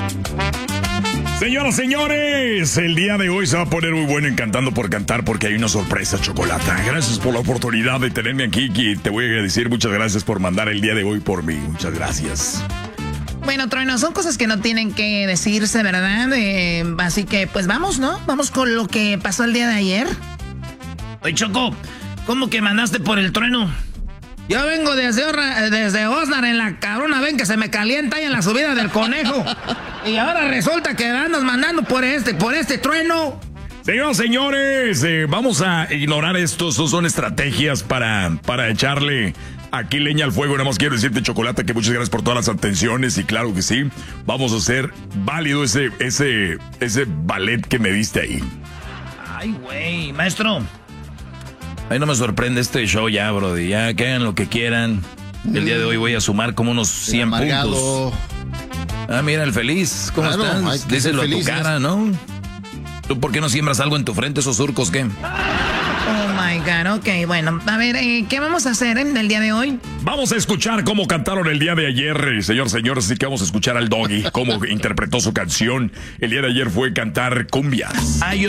Señoras, señores, el día de hoy se va a poner muy bueno en Cantando por Cantar porque hay una sorpresa, Chocolata. Gracias por la oportunidad de tenerme aquí y te voy a decir muchas gracias por mandar el día de hoy por mí. Muchas gracias. Bueno, Trueno, son cosas que no tienen que decirse, ¿verdad? Así que, pues vamos, ¿no? Vamos con lo que pasó el día de ayer. Oye, Choco, ¿cómo que mandaste por el Trueno? Yo vengo desde Osnar en la cabrona, ven que se me calienta ahí en la subida del Conejo. Y ahora resulta que andas mandando por este Trueno. Señoras, señores, vamos a ignorar esto. Son estrategias para echarle aquí leña al fuego. Nada más quiero decirte, Chocolata, que muchas gracias por todas las atenciones. Y claro que sí, vamos a hacer válido ese ballet que me diste ahí. Ay, güey, maestro. Ay, no me sorprende este show ya, brody. Ya que hagan lo que quieran. El día de hoy voy a sumar como unos 100 puntos. Ah, mira, el feliz. ¿Cómo estás? Díselo a tu cara, ¿no? ¿Tú por qué no siembras algo en tu frente, esos surcos, qué? Oh, my God. Ok, bueno. A ver, ¿qué vamos a hacer el día de hoy? Vamos a escuchar cómo cantaron el día de ayer, señores. Así que vamos a escuchar al Doggy, cómo interpretó su canción. El día de ayer fue cantar cumbias. Hay